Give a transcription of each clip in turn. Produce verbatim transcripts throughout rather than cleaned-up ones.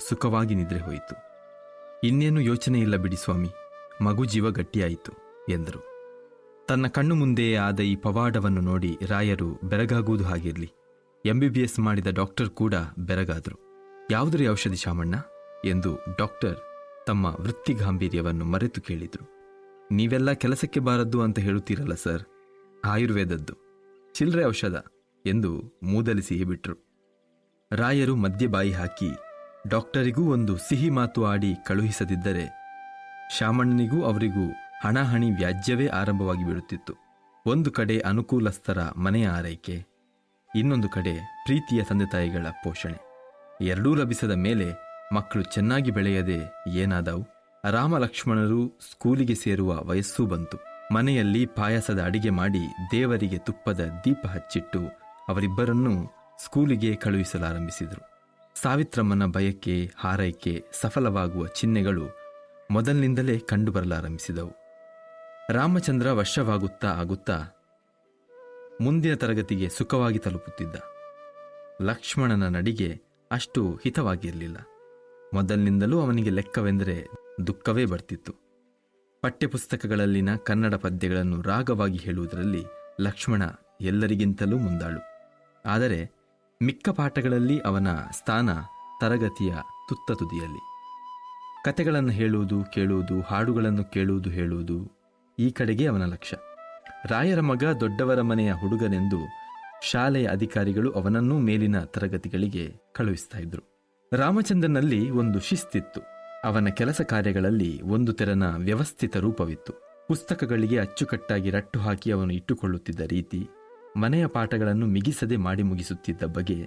ಸುಖವಾಗಿ ನಿದ್ರೆ ಹೋಯಿತು. ಇನ್ನೇನು ಯೋಚನೆ ಇಲ್ಲ ಬಿಡಿ ಸ್ವಾಮಿ, ಮಗು ಜೀವ ಗಟ್ಟಿಯಾಯಿತು ಎಂದರು. ತನ್ನ ಕಣ್ಣು ಮುಂದೆಯೇ ಆದ ಈ ಪವಾಡವನ್ನು ನೋಡಿ ರಾಯರು ಬೆರಗಾಗುವುದು ಹಾಗಿರಲಿ. ಎಂ ಬಿ ಬಿ ಎಸ್ ಮಾಡಿದ ಡಾಕ್ಟರ್ ಕೂಡ ಬೆರಗಾದರು. ಯಾವುದರ ಔಷಧಿ ಶಾಮಣ್ಣ ಎಂದು ಡಾಕ್ಟರ್ ತಮ್ಮ ವೃತ್ತಿ ಗಾಂಭೀರ್ಯವನ್ನು ಮರೆತು ಕೇಳಿದರು. ನೀವೆಲ್ಲ ಕೆಲಸಕ್ಕೆ ಬಾರದ್ದು ಅಂತ ಹೇಳುತ್ತೀರಲ್ಲ ಸರ್, ಆಯುರ್ವೇದದ್ದು ಚಿಲ್ಲರೆ ಔಷಧ ಎಂದು ಮೂದಲಿಸಿಯೇ ಬಿಟ್ರು. ರಾಯರು ಮಧ್ಯೆ ಬಾಯಿ ಹಾಕಿ ಡಾಕ್ಟರಿಗೂ ಒಂದು ಸಿಹಿ ಮಾತು ಆಡಿ ಕಳುಹಿಸದಿದ್ದರೆ ಶಾಮಣ್ಣನಿಗೂ ಅವರಿಗೂ ಹಣಾಹಣಿ ವ್ಯಾಜ್ಯವೇ ಆರಂಭವಾಗಿ ಬಿಡುತ್ತಿತ್ತು. ಒಂದು ಕಡೆ ಅನುಕೂಲಸ್ಥರ ಮನೆಯ ಆರೈಕೆ, ಇನ್ನೊಂದು ಕಡೆ ಪ್ರೀತಿಯ ತಂದೆ ತಾಯಿಗಳ ಪೋಷಣೆ. ಎರಡೂ ಲಭಿಸದ ಮೇಲೆ ಮಕ್ಕಳು ಚೆನ್ನಾಗಿ ಬೆಳೆಯದೆ ಏನಾದವು? ರಾಮ ಲಕ್ಷ್ಮಣರು ಸ್ಕೂಲಿಗೆ ಸೇರುವ ವಯಸ್ಸೂ ಬಂತು. ಮನೆಯಲ್ಲಿ ಪಾಯಸದ ಅಡಿಗೆ ಮಾಡಿ ದೇವರಿಗೆ ತುಪ್ಪದ ದೀಪ ಹಚ್ಚಿಟ್ಟು ಅವರಿಬ್ಬರನ್ನೂ ಸ್ಕೂಲಿಗೆ ಕಳುಹಿಸಲಾರಂಭಿಸಿದರು. ಸಾವಿತ್ರಮ್ಮನ ಬಯಕೆ ಹಾರೈಕೆ ಸಫಲವಾಗುವ ಚಿಹ್ನೆಗಳು ಮೊದಲಿನಿಂದಲೇ ಕಂಡುಬರಲಾರಂಭಿಸಿದವು. ರಾಮಚಂದ್ರ ವರ್ಷವಾಗುತ್ತಾ ಆಗುತ್ತಾ ಮುಂದಿನ ತರಗತಿಗೆ ಸುಖವಾಗಿ ತಲುಪುತ್ತಿದ್ದ. ಲಕ್ಷ್ಮಣನ ನಡಿಗೆ ಅಷ್ಟು ಹಿತವಾಗಿರಲಿಲ್ಲ. ಮೊದಲಿನಿಂದಲೂ ಅವನಿಗೆ ಲೆಕ್ಕವೆಂದರೆ ದುಃಖವೇ ಬರ್ತಿತ್ತು. ಪಠ್ಯಪುಸ್ತಕಗಳಲ್ಲಿನ ಕನ್ನಡ ಪದ್ಯಗಳನ್ನು ರಾಗವಾಗಿ ಹೇಳುವುದರಲ್ಲಿ ಲಕ್ಷ್ಮಣ ಎಲ್ಲರಿಗಿಂತಲೂ ಮುಂದಾಳು. ಆದರೆ ಮಿಕ್ಕ ಪಾಠಗಳಲ್ಲಿ ಅವನ ಸ್ಥಾನ ತರಗತಿಯ ತುತ್ತ ತುದಿಯಲ್ಲಿ. ಕತೆಗಳನ್ನು ಹೇಳುವುದು ಕೇಳುವುದು, ಹಾಡುಗಳನ್ನು ಕೇಳುವುದು ಹೇಳುವುದು, ಈ ಕಡೆಗೆ ಅವನ ಲಕ್ಷ್ಯ. ರಾಯರ ಮಗ ದೊಡ್ಡವರ ಮನೆಯ ಹುಡುಗನೆಂದು ಶಾಲೆಯ ಅಧಿಕಾರಿಗಳು ಅವನನ್ನೂ ಮೇಲಿನ ತರಗತಿಗಳಿಗೆ ಕಳುಹಿಸ್ತಾ ಇದ್ರು. ರಾಮಚಂದ್ರನಲ್ಲಿ ಒಂದು ಶಿಸ್ತಿತ್ತು. ಅವನ ಕೆಲಸ ಕಾರ್ಯಗಳಲ್ಲಿ ಒಂದು ತೆರನ ವ್ಯವಸ್ಥಿತ ರೂಪವಿತ್ತು. ಪುಸ್ತಕಗಳಿಗೆ ಅಚ್ಚುಕಟ್ಟಾಗಿ ರಟ್ಟು ಹಾಕಿ ಅವನು ಇಟ್ಟುಕೊಳ್ಳುತ್ತಿದ್ದ ರೀತಿ, ಮನೆಯ ಪಾಠಗಳನ್ನು ಮಿಗಿಸದೆ ಮಾಡಿ ಮುಗಿಸುತ್ತಿದ್ದ ಬಗೆ,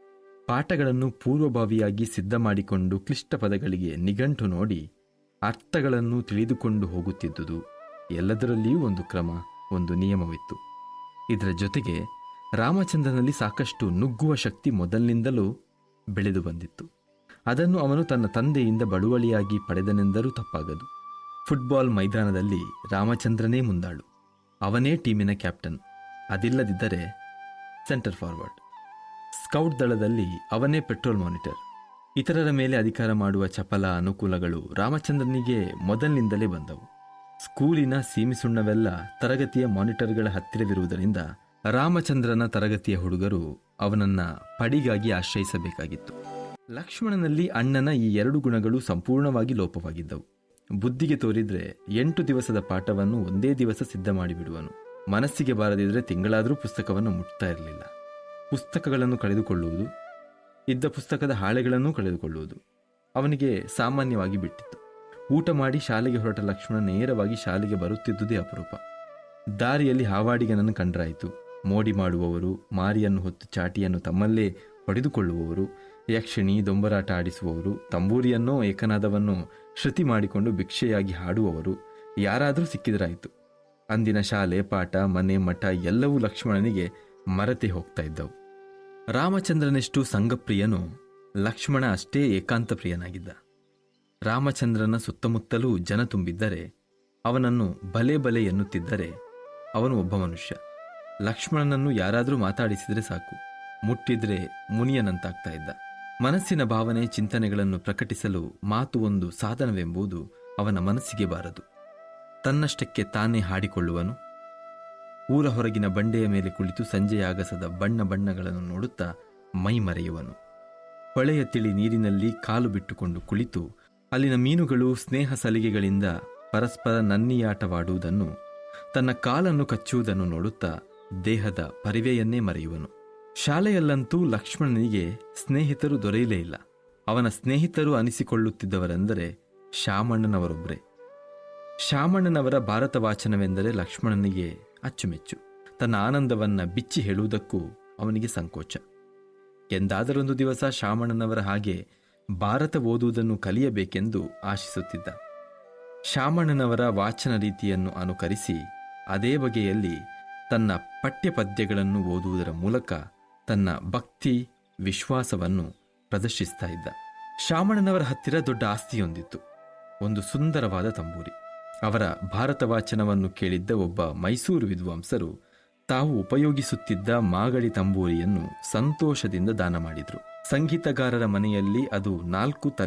ಪಾಠಗಳನ್ನು ಪೂರ್ವಭಾವಿಯಾಗಿ ಸಿದ್ಧ ಮಾಡಿಕೊಂಡು ಕ್ಲಿಷ್ಟ ಪದಗಳಿಗೆ ನಿಘಂಟು ನೋಡಿ ಅರ್ಥಗಳನ್ನು ತಿಳಿದುಕೊಂಡು ಹೋಗುತ್ತಿದ್ದುದು, ಎಲ್ಲದರಲ್ಲಿಯೂ ಒಂದು ಕ್ರಮ, ಒಂದು ನಿಯಮವಿತ್ತು. ಇದರ ಜೊತೆಗೆ ರಾಮಚಂದ್ರನಲ್ಲಿ ಸಾಕಷ್ಟು ನುಗ್ಗುವ ಶಕ್ತಿ ಮೊದಲಿನಿಂದಲೂ ಬೆಳೆದು ಬಂದಿತ್ತು. ಅದನ್ನು ಅವನು ತನ್ನ ತಂದೆಯಿಂದ ಬಳುವಳಿಯಾಗಿ ಪಡೆದನೆಂದರೂ ತಪ್ಪಾಗದು. ಫುಟ್ಬಾಲ್ ಮೈದಾನದಲ್ಲಿ ರಾಮಚಂದ್ರನೇ ಮುಂದಾಳು. ಅವನೇ ಟೀಮಿನ ಕ್ಯಾಪ್ಟನ್, ಅದಿಲ್ಲದಿದ್ದರೆ ಸೆಂಟರ್ ಫಾರ್ವರ್ಡ್. ಸ್ಕೌಟ್ ದಳದಲ್ಲಿ ಅವನೇ ಪೆಟ್ರೋಲ್ ಮಾನಿಟರ್. ಇತರರ ಮೇಲೆ ಅಧಿಕಾರ ಮಾಡುವ ಚಪಲ ಅನುಕೂಲಗಳು ರಾಮಚಂದ್ರನಿಗೆ ಮೊದಲಿನಿಂದಲೇ ಬಂದವು. ಸ್ಕೂಲಿನ ಸೀಮಿಸುಣ್ಣವೆಲ್ಲ ತರಗತಿಯ ಮಾನಿಟರ್ಗಳ ಹತ್ತಿರವಿರುವುದರಿಂದ ರಾಮಚಂದ್ರನ ತರಗತಿಯ ಹುಡುಗರು ಅವನನ್ನ ಪಡಿಗಾಗಿ ಆಶ್ರಯಿಸಬೇಕಾಗಿತ್ತು. ಲಕ್ಷ್ಮಣನಲ್ಲಿ ಅಣ್ಣನ ಈ ಎರಡು ಗುಣಗಳು ಸಂಪೂರ್ಣವಾಗಿ ಲೋಪವಾಗಿದ್ದವು. ಬುದ್ಧಿಗೆ ತೋರಿದ್ರೆ ಎಂಟು ದಿವಸದ ಪಾಠವನ್ನು ಒಂದೇ ದಿವಸ ಸಿದ್ಧ ಮಾಡಿಬಿಡುವನು. ಮನಸ್ಸಿಗೆ ಬಾರದಿದ್ರೆ ತಿಂಗಳಾದರೂ ಪುಸ್ತಕವನ್ನು ಮುಟ್ತಾ ಇರಲಿಲ್ಲ. ಪುಸ್ತಕಗಳನ್ನು ಕಳೆದುಕೊಳ್ಳುವುದು, ಇದ್ದ ಪುಸ್ತಕದ ಹಾಳೆಗಳನ್ನೂ ಕಳೆದುಕೊಳ್ಳುವುದು ಅವನಿಗೆ ಸಾಮಾನ್ಯವಾಗಿ ಬಿಟ್ಟಿತ್ತು. ಊಟ ಮಾಡಿ ಶಾಲೆಗೆ ಹೊರಟ ಲಕ್ಷ್ಮಣ ನೇರವಾಗಿ ಶಾಲೆಗೆ ಬರುತ್ತಿದ್ದುದೇ ಅಪರೂಪ. ದಾರಿಯಲ್ಲಿ ಹಾವಾಡಿಗನನ್ನು ಕಂಡ್ರಾಯಿತು. ಮೋಡಿ ಮಾಡುವವರು, ಮಾರಿಯನ್ನು ಹೊತ್ತು ಚಾಟಿಯನ್ನು ತಮ್ಮಲ್ಲೇ ಹೊಡೆದುಕೊಳ್ಳುವವರು, ಯಕ್ಷಿಣಿ ದೊಂಬರಾಟ ಆಡಿಸುವವರು, ತಂಬೂರಿಯನ್ನೋ ಏಕನಾದವನ್ನೋ ಶ್ರುತಿ ಮಾಡಿಕೊಂಡು ಭಿಕ್ಷೆಯಾಗಿ ಹಾಡುವವರು ಯಾರಾದರೂ ಸಿಕ್ಕಿದರಾಯಿತು. ಅಂದಿನ ಶಾಲೆ, ಪಾಠ, ಮನೆ, ಮಠ ಎಲ್ಲವೂ ಲಕ್ಷ್ಮಣನಿಗೆ ಮರೆತೇ ಹೋಗ್ತಾ ಇದ್ದವು. ರಾಮಚಂದ್ರನೆಷ್ಟು ಸಂಘಪ್ರಿಯನೋ ಲಕ್ಷ್ಮಣ ಅಷ್ಟೇ ಏಕಾಂತ ಪ್ರಿಯನಾಗಿದ್ದ. ರಾಮಚಂದ್ರನ ಸುತ್ತಮುತ್ತಲೂ ಜನ ತುಂಬಿದ್ದರೆ, ಅವನನ್ನು ಬಲೆ ಬಲೆ ಎನ್ನುತ್ತಿದ್ದರೆ ಅವನು ಒಬ್ಬ ಮನುಷ್ಯ. ಲಕ್ಷ್ಮಣನನ್ನು ಯಾರಾದರೂ ಮಾತಾಡಿಸಿದರೆ ಸಾಕು, ಮುಟ್ಟಿದ್ರೆ ಮುನಿಯನಂತಾಗ್ತಾ ಇದ್ದ. ಮನಸ್ಸಿನ ಭಾವನೆ ಚಿಂತನೆಗಳನ್ನು ಪ್ರಕಟಿಸಲು ಮಾತು ಒಂದು ಸಾಧನವೆಂಬುದು ಅವನ ಮನಸ್ಸಿಗೆ ಬಾರದು. ತನ್ನಷ್ಟಕ್ಕೆ ತಾನೇ ಹಾಡಿಕೊಳ್ಳುವನು. ಊರ ಹೊರಗಿನ ಬಂಡೆಯ ಮೇಲೆ ಕುಳಿತು ಸಂಜೆಯ ಆಗಸದ ಬಣ್ಣ ಬಣ್ಣಗಳನ್ನು ನೋಡುತ್ತಾ ಮೈ ಮರೆಯುವನು. ಹೊಳೆಯ ತಿಳಿ ನೀರಿನಲ್ಲಿ ಕಾಲು ಬಿಟ್ಟುಕೊಂಡು ಕುಳಿತು ಅಲ್ಲಿನ ಮೀನುಗಳು ಸ್ನೇಹ ಸಲಿಗೆಗಳಿಂದ ಪರಸ್ಪರ ನನ್ನಿಯಾಟವಾಡುವುದನ್ನು, ತನ್ನ ಕಾಲನ್ನು ಕಚ್ಚುವುದನ್ನು ನೋಡುತ್ತಾ ದೇಹದ ಪರಿವೆಯನ್ನೇ ಮರೆಯುವನು. ಶಾಲೆಯಲ್ಲಂತೂ ಲಕ್ಷ್ಮಣನಿಗೆ ಸ್ನೇಹಿತರು ದೊರೆಯಲೇ ಇಲ್ಲ. ಅವನ ಸ್ನೇಹಿತರು ಅನಿಸಿಕೊಳ್ಳುತ್ತಿದ್ದವರೆಂದರೆ ಶಾಮಣ್ಣನವರೊಬ್ಬರೇ. ಶಾಮಣ್ಣನವರ ಭಾರತ ವಾಚನವೆಂದರೆ ಲಕ್ಷ್ಮಣನಿಗೆ ಅಚ್ಚುಮೆಚ್ಚು. ತನ್ನ ಆನಂದವನ್ನ ಬಿಚ್ಚಿ ಹೇಳುವುದಕ್ಕೂ ಅವನಿಗೆ ಸಂಕೋಚ. ಎಂದಾದರೊಂದು ದಿವಸ ಶಾಮಣ್ಣನವರ ಹಾಗೆ ಭಾರತ ಓದುವುದನ್ನು ಕಲಿಯಬೇಕೆಂದು ಆಶಿಸುತ್ತಿದ್ದ. ಶಾಮಣ್ಣನವರ ವಾಚನ ರೀತಿಯನ್ನು ಅನುಕರಿಸಿ ಅದೇ ಬಗೆಯಲ್ಲಿ ತನ್ನ ಪಠ್ಯಪದ್ಯಗಳನ್ನು ಓದುವುದರ ಮೂಲಕ ತನ್ನ ಭಕ್ತಿ ವಿಶ್ವಾಸವನ್ನು ಪ್ರದರ್ಶಿಸ್ತಾ ಇದ್ದ. ಶಾಮಣ್ಣನವರ ಹತ್ತಿರ ದೊಡ್ಡ ಆಸ್ತಿಯೊಂದಿತ್ತು, ಒಂದು ಸುಂದರವಾದ ತಂಬೂರಿ. ಅವರ ಭಾರತ ವಾಚನವನ್ನು ಕೇಳಿದ್ದ ಒಬ್ಬ ಮೈಸೂರು ವಿದ್ವಾಂಸರು ತಾವು ಉಪಯೋಗಿಸುತ್ತಿದ್ದ ಮಾಗಡಿ ತಂಬೂರಿಯನ್ನು ಸಂತೋಷದಿಂದ ದಾನ ಮಾಡಿದ್ರು. ಸಂಗೀತಗಾರರ ಮನೆಯಲ್ಲಿ ಅದು ನಾಲ್ಕು ತಲೆ